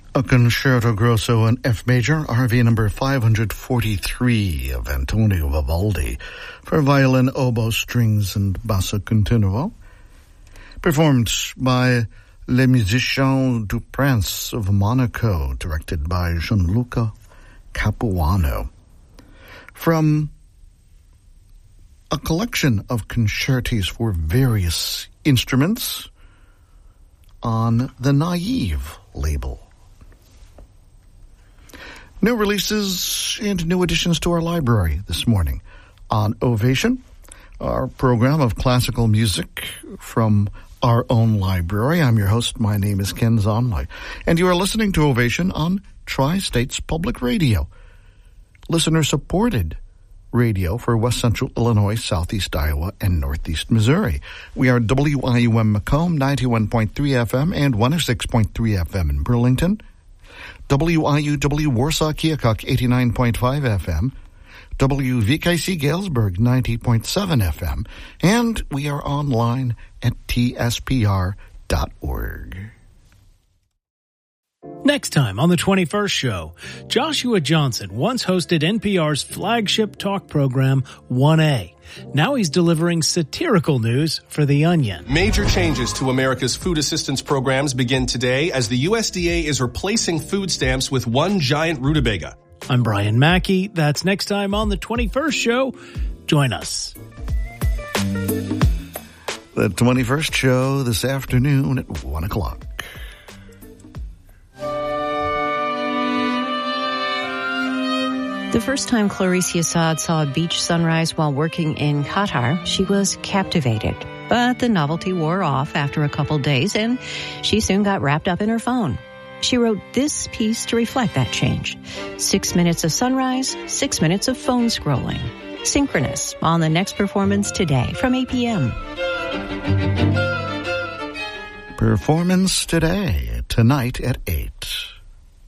A Concerto Grosso in F major, RV number 543 of Antonio Vivaldi for violin, oboe, strings, and bassa continuo, performed by Les Musiciens du Prince of Monaco, directed by Gianluca Capuano. From a collection of concertis for various instruments on the Naive label. New releases and new additions to our library this morning on Ovation, our program of classical music from our own library. I'm your host. My name is Ken Zomley, and you are listening to Ovation on Tri-States Public Radio, listener-supported radio for West Central Illinois, Southeast Iowa, and Northeast Missouri. We are WIUM Macomb, 91.3 FM and 106.3 FM in Burlington, WIUW Warsaw Keokuk, 89.5 FM, WVKC Galesburg, 90.7 FM, and we are online at tspr.org. Next time on The 21st Show, Joshua Johnson once hosted NPR's flagship talk program, 1A. Now he's delivering satirical news for The Onion. Major changes to America's food assistance programs begin today as the USDA is replacing food stamps with one giant rutabaga. I'm Brian Mackey. That's next time on The 21st Show. Join us. The 21st Show this afternoon at 1 o'clock. The first time Clarice Assad saw a beach sunrise while working in Qatar, she was captivated. But the novelty wore off after a couple days, and she soon got wrapped up in her phone. She wrote this piece to reflect that change. 6 minutes of sunrise, 6 minutes of phone scrolling. Synchronous on the next performance today from 8 p.m. Performance today, tonight at 8.